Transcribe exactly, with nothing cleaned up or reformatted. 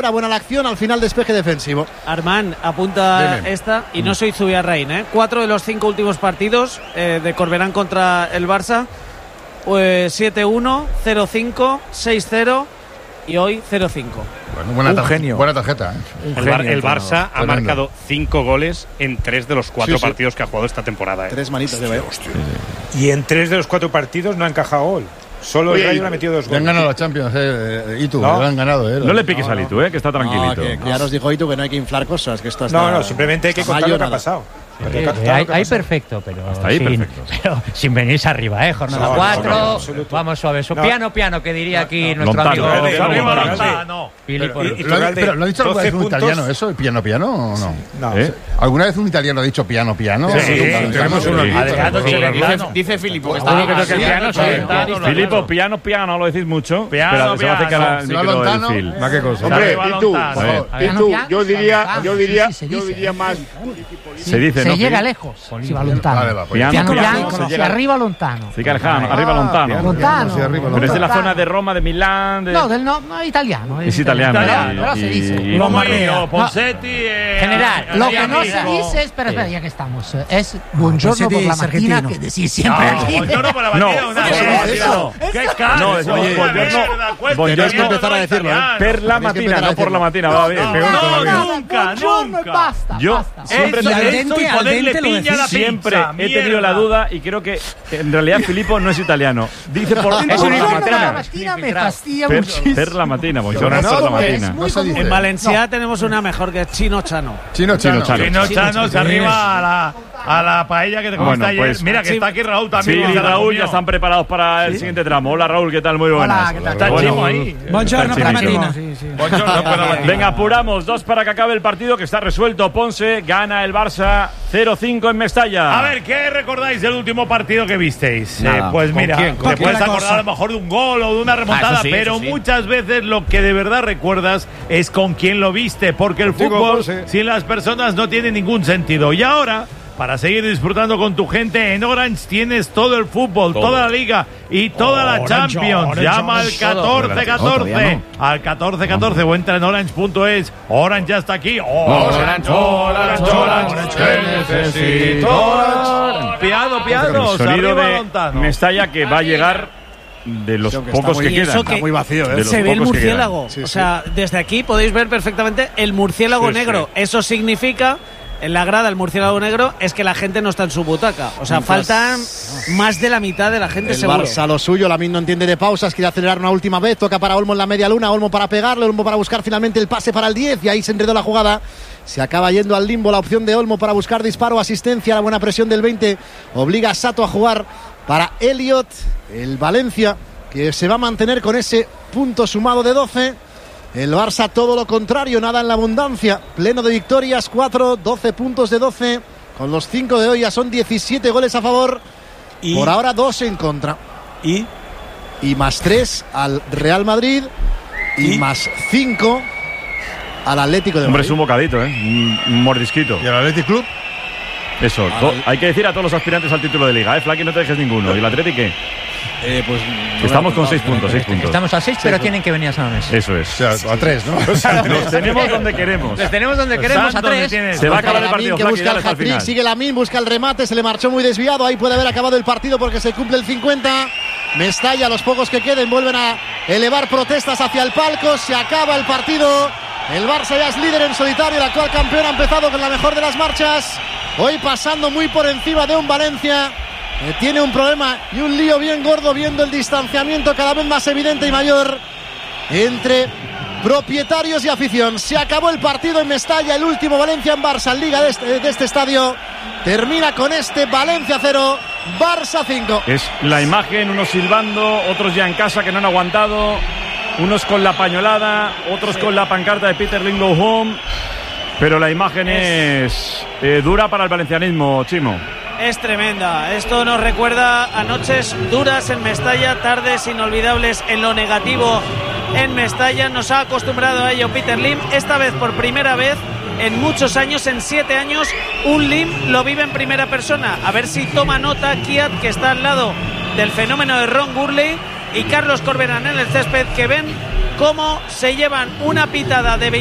buena la acción, al final despeje defensivo. Armán apunta Dime. esta y no soy Zubiarrain, ¿eh? Cuatro de los cinco últimos partidos eh, de Corberán contra el Barça, pues siete uno, cero cinco, seis cero y hoy cero cinco. Bueno, buena, Un tarjeta, genio. buena tarjeta. ¿eh? El, Bar- el Barça ha Tremendo. marcado cinco goles en tres de los cuatro Sí, sí. partidos que ha jugado esta temporada. ¿eh? Tres manitas de Bayo. Y en tres de los cuatro partidos no ha encajado gol. Solo Oye, el Rayo le ha metido dos Le han goles. ganado la Champions, eh, y tú, No. le han ganado, eh. No le piques a Litu, eh, que está tranquilito. No, que, que ya nos dijo Itu que no hay que inflar cosas, que esto está... No, no, simplemente hay que hasta contar mayo lo que ha nada. pasado. Hay que Sí, contar hay, lo que ha hay pasado. perfecto, pero, Hasta ahí sin, perfecto. pero sin venirse arriba, ¿eh? Jornada No, no, cuatro, no, no, en absoluto. vamos suave. So, No. piano, piano, que diría aquí no. nuestro Lontano. amigo. Arriba, Arriba, Lontano. Filipo. Pero- y- Lo ha- Iturralde, pero lo ha dicho alguna vez doce un puntos. italiano, ¿eso? ¿Piano, piano o no? No. ¿Eh? ¿Alguna vez un italiano ha dicho piano, piano? Sí, sí, Nunca, tenemos nunca. uno Sí. aquí. Adriano Sí, Celentano. Dice Filipo que Seguro está que toca el piano, Celentano, no, Filipo, no. piano, piano, lo decís mucho. Piano, Espera, se va a acercar piano. al Si va micro del Lontano, Phil. ¿a qué cosa? Hombre, Arriba y tú, Lontano. A ver. y tú, yo diría, yo diría, Sí, sí, se yo dice. diría más. Se dice, Se ¿no? llega Phil? lejos. Si va Lontano. Vale, va, pues Piano, Piano, piano, piano, se hacia llega- arriba Lontano. Ficarjano, arriba Lontano. Lontano. hacia arriba, Pero es de la Lontano. zona de Roma, de Milán. De... No, del no, no, italiano. Es italiano. Italiano, y- pero se dice. y- Como Lombardía. Mario, Ponsetti. eh, General, a- lo a- que no se amigo. dice, espera, espera, ya que estamos, eh, es buongiorno por la mañana, que decís siempre No, aquí. buongiorno por la No. mañana, una ¿Qué cosa, es tío. ¿Qué caro? No, es Oye, buongiorno- mierda, cuesta, Tenéis que mierda, empezar a decirlo, ¿eh? italiano. Per la Tenéis que matina, empezar a no por la decirlo. matina, va bien. No, No, no, no, nunca, buongiorno nunca. y basta, Yo basta. siempre Eso, te- eso y al ponerle dente lo piña a la decís. Siempre pizza, he tenido mierda. la duda y creo que en realidad Filippo no es italiano. Dice por, Es por un la buongiorno por la matina. mañana, me fastidia Per, muchísimo. per la matina, buongiorno No, per la no, es matina. muy No se dice. En Valencia tenemos una mejor que es Chino Chano. Chino, Chino, chano. chano. Si no, Chano, se arriba a la, a la paella que te comiste Bueno, ayer. pues- Mira, que Sí. está aquí Raúl Sí, también. que se la Raúl, comió. ya están preparados para el siguiente tramo. Hola Raúl, ¿qué tal? Muy buenas. Hola, ¿qué tal? Está Bueno, Chimo ahí. Buongiorno Está per la Chimito. mattina. Buongiorno por la mañana. Venga, apuramos. Dos para que acabe el partido, que está resuelto. Ponce gana el Barça cero cinco en Mestalla. A ver, ¿qué recordáis del último partido que visteis? Nada. Eh, pues ¿Con mira, quién? ¿Con te quién? puedes La acordar cosa. a lo mejor de un gol o de una remontada, Ah, eso sí, pero eso sí. muchas veces lo que de verdad recuerdas es con quién lo viste, porque el Contigo, fútbol José. sin las personas no tiene ningún sentido. Y ahora, para seguir disfrutando con tu gente, en Orange tienes todo el fútbol, toda la liga y toda la Orange, Champions. Orange, Llama al Orange. catorce catorce, todavía no. al catorce catorce o entra en orange punto es. Orange ya está aquí. Orange, Orange, Orange, Orange, Orange, que necesito. Piado, piado. El sonido arriba de Lontano. Mestalla que va a llegar de los Aunque está pocos muy- que Y quedan. eso que muy vacío, ¿eh? De los se ve el pocos que quedan. murciélago. Sí, o sí. sea, desde aquí podéis ver perfectamente el murciélago Sí, negro. sí. Eso significa, en la grada, el murciélago negro es que la gente no está en su butaca. O sea, Mientras- faltan más de la mitad de la gente, El seguro. Barça lo suyo, Lamine no entiende de pausas, quiere acelerar una última vez, toca para Olmo en la media luna, Olmo para pegarle, Olmo para buscar finalmente el pase para el diez y ahí se enredó la jugada. Se acaba yendo al limbo la opción de Olmo para buscar disparo, asistencia, la buena presión del veinte obliga a Sato a jugar para Elliot, el Valencia, que se va a mantener con ese punto sumado de doce. El Barça todo lo contrario, nada en la abundancia, pleno de victorias, cuatro, doce puntos de doce, con los cinco de hoy ya son diecisiete goles a favor, Y- por ahora dos en contra. Y Y más tres al Real Madrid y, ¿Y? más cinco al Atlético de Hombre, Madrid. es un bocadito, ¿eh? Un un mordisquito. ¿Y el Athletic Club? Eso, to- hay que decir a todos los aspirantes al título de Liga, ¿eh? Flaky, no te dejes ninguno. ¿Y el Atlético qué? Eh, pues, no Estamos me con ha seis apuntado, puntos, seis puntos. Estamos a seis, pero tienen que venir a San Mamés. Eso es. O sea, a tres, ¿no? Los tenemos donde queremos. Les tenemos donde queremos a Santos, ¿dónde tres. tienes? Se va a acabar el Lamin, partido, que Flaky, busca dale el hasta el hat-trick, final. sigue Lamin, busca el remate, se le marchó muy desviado, ahí puede haber acabado el partido porque se cumple el cincuenta. Mestalla, los pocos que queden vuelven a elevar protestas hacia el palco, se acaba el partido. El Barça ya es líder en solitario, el actual campeón ha empezado con la mejor de las marchas, hoy pasando muy por encima de un Valencia que tiene un problema y un lío bien gordo, viendo el distanciamiento cada vez más evidente y mayor entre propietarios y afición. Se acabó el partido en Mestalla, el último Valencia en Barça en Liga de este, de este estadio. Termina con este Valencia cero, Barça cinco. Es la imagen, unos silbando, otros ya en casa que no han aguantado, unos con la pañolada, otros con la pancarta de Peter Lim Go Home. Pero la imagen es eh, dura para el valencianismo, Chimo. Es tremenda. Esto nos recuerda a noches duras en Mestalla, tardes inolvidables en lo negativo en Mestalla. Nos ha acostumbrado a ello Peter Lim. Esta vez, por primera vez en muchos años, en siete años, un Lim lo vive en primera persona. A ver si toma nota Kiat, que está al lado del fenómeno de Ron Gurley, y Carlos Corberán en el césped, que ven cómo se llevan una pitada de